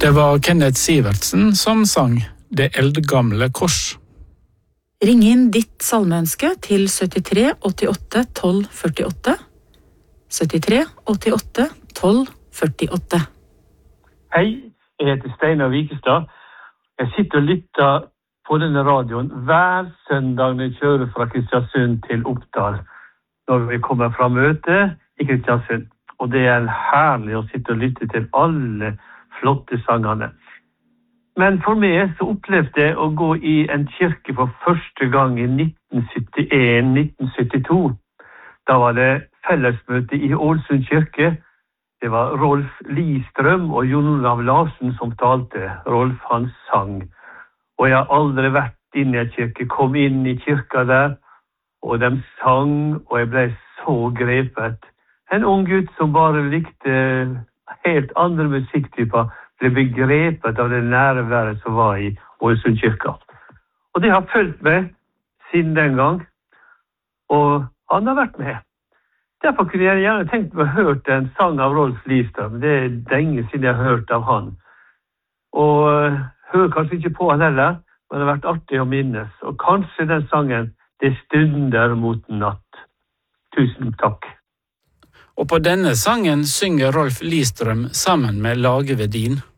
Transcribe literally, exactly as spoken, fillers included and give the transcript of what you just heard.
Det var Kenneth Sivertsen som sang Det eldgamle kors. Ring inn ditt salmeønske til syttitre åttiåtte tolv førtiåtte. syttitre åttiåtte tolv førtiåtte. Hei, jeg heter Steinar Vikestad. Jeg sitter og lytter på denne radioen hver søndag når jeg kjører fra Kristiansund til Oppdal, når vi kommer fra møte i Kristiansund. Og det er herlig å sitte og lytte til alle flotte sangene. Men for meg så opplevde jeg å gå i en kirke for første gang i nitten syttien nitten syttito. Da var det fellesmøte i Ålesund kirke. Det var Rolf Listrøm og Jon Olav Larsen som talte. Rolf han sang. Og jeg har aldri vært inne i en kirke, kom inn i kirka der, og de sang, og jeg ble så grepet. En ung gutt som bare likte helt andre musikktyper, ble begrepet av det nærværet som var i Ålesund kirka. Og det har fulgt meg siden den gang, og han har vært med. Derfor kunne jeg gjerne tenkt meg å hørt en sang av Rolf Listrøm. Det er lenge siden jeg har hørt av han. Og hører kanskje ikke på han heller, men det har vært artig å minnes. Og kanskje den sangen, Det stunder mot natt. Tusen takk. Og på denne sangen synger Rolf Listrøm sammen med Lage Vedin.